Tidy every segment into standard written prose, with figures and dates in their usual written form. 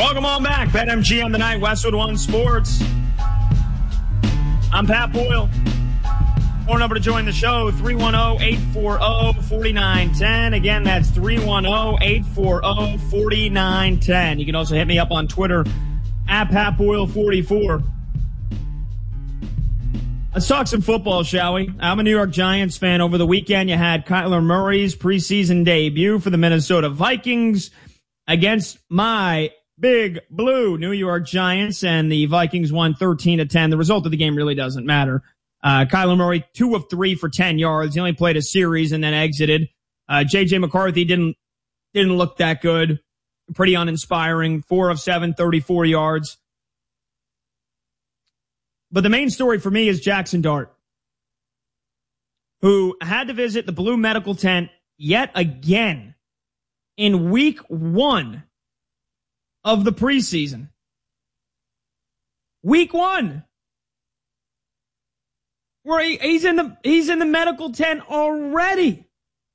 Welcome on back. BetMGM the night, Westwood One Sports. I'm Pat Boyle. Phone number to join the show, 310-840-4910. Again, that's 310-840-4910. You can also hit me up on Twitter, at PatBoyle44. Let's talk some football, shall we? I'm a New York Giants fan. Over the weekend, you had Kyler Murray's preseason debut for the Minnesota Vikings against my Big Blue New York Giants, and the Vikings won 13-10. The result of the game really doesn't matter. Kyler Murray, 2 of 3 for 10 yards. He only played a series and then exited. J.J. McCarthy didn't look that good. Pretty uninspiring. 4 of 7, 34 yards. But the main story for me is Jackson Dart, who had to visit the Blue Medical Tent yet again in week 1 of the preseason. Week 1. Where he's in the medical tent already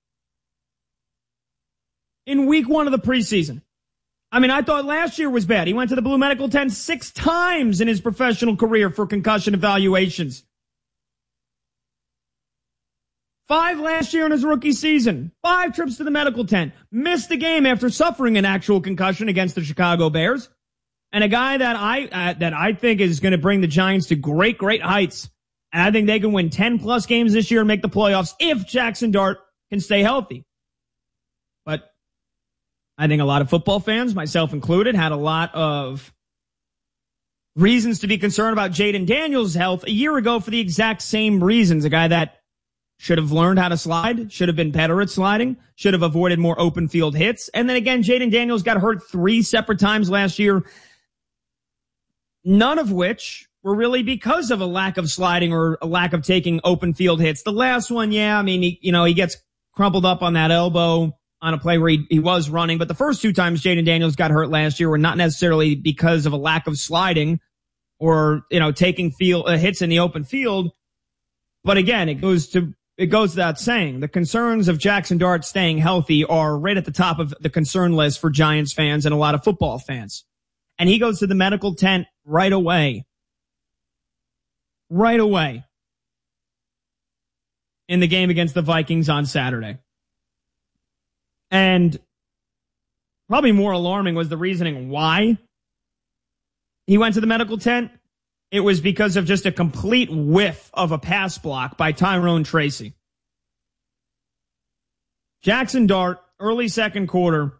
in week 1 of the preseason. I mean, I thought last year was bad. He went to the Blue Medical Tent 6 times in his professional career for concussion evaluations. 5 last year in his rookie season. 5 trips to the medical tent. Missed the game after suffering an actual concussion against the Chicago Bears. And a guy that I think is going to bring the Giants to great heights. And I think they can win 10-plus games this year and make the playoffs if Jackson Dart can stay healthy. But I think a lot of football fans, myself included, had a lot of reasons to be concerned about Jaden Daniels' health a year ago for the exact same reasons. A guy that should have learned how to slide, should have been better at sliding, should have avoided more open field hits. And then again, Jaden Daniels got hurt 3 separate times last year, none of which were really because of a lack of sliding or a lack of taking open field hits. The last one, yeah, I mean, he gets crumpled up on that elbow on a play where he was running. But the first 2 times Jaden Daniels got hurt last year were not necessarily because of a lack of sliding or, taking hits in the open field. But again, it goes without saying, the concerns of Jackson Dart staying healthy are right at the top of the concern list for Giants fans and a lot of football fans. And he goes to the medical tent right away. Right away. In the game against the Vikings on Saturday. And probably more alarming was the reasoning why he went to the medical tent. It was because of just a complete whiff of a pass block by Tyrone Tracy. Jackson Dart, early second quarter,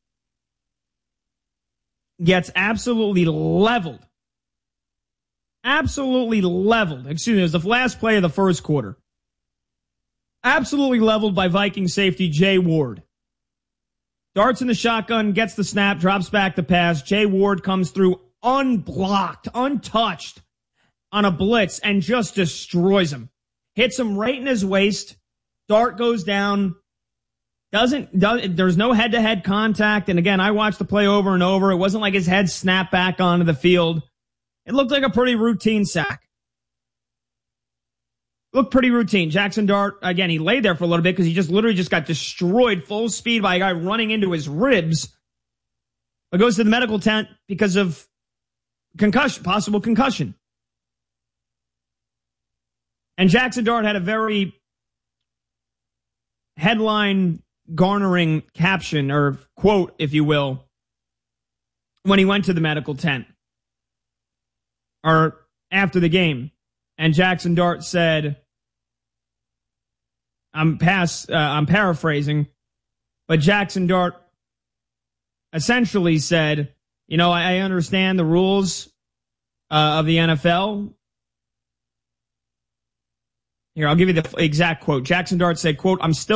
gets absolutely leveled. Absolutely leveled. Excuse me, it was the last play of the first quarter. Absolutely leveled by Viking safety Jay Ward. Darts in the shotgun, gets the snap, drops back the pass. Jay Ward comes through unblocked, untouched on a blitz and just destroys him. Hits him right in his waist. Dart goes down. There's no head-to-head contact. And again, I watched the play over and over. It wasn't like his head snapped back onto the field. It looked like a pretty routine sack. Looked pretty routine. Jackson Dart, again, he lay there for a little bit because he literally got destroyed full speed by a guy running into his ribs. But goes to the medical tent because of concussion, possible concussion. And Jackson Dart had a very headline garnering caption or quote, if you will, when he went to the medical tent or after the game. And Jackson Dart said, I'm paraphrasing, but Jackson Dart essentially said, I understand the rules of the NFL. Here, I'll give you the exact quote. Jackson Dart said, quote, I'm still